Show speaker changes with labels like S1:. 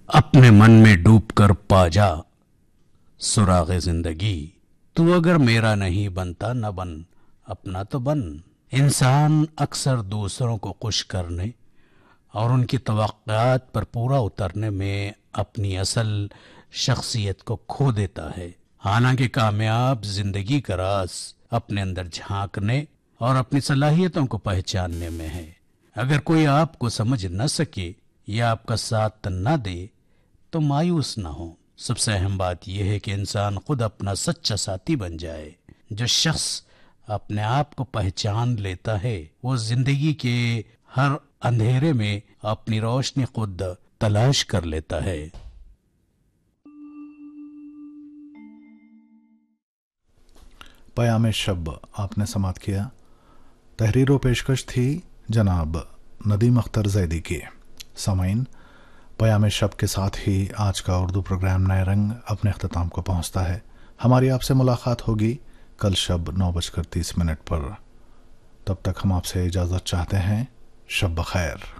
S1: अपने मन में डूब कर पा जा सुरागे जिंदगी। तू अगर मेरा नहीं बनता न बन, अपना तो बन। इंसान अक्सर दूसरों को खुश करने और उनकी तवक्कुआत पर पूरा उतरने में अपनी असल शख्सियत को खो देता है। हालांकि कामयाब जिंदगी का राज अपने अंदर झांकने और अपनी सलाहियतों को पहचानने में है। अगर कोई आपको समझ न सके या आपका साथ न दे तो मायूस ना हो। सबसे अहम बात यह है कि इंसान खुद अपना सच्चा साथी बन जाए। जो शख्स अपने आप को पहचान लेता है वो जिंदगी के हर अंधेरे में अपनी रोशनी खुद तलाश कर लेता है।
S2: पयाम शब आपने समात किया। तहरीर व पेशकश थी जनाब नदीम अख्तर जैदी की। सामाइन, पयाम शब के साथ ही आज का उर्दू प्रोग्राम नए रंग अपने अख्ताम को पहुंचता है। हमारी आपसे मुलाकात होगी कल शब 9:30 पर। तब तक हम आपसे इजाज़त चाहते हैं। शब बखैर।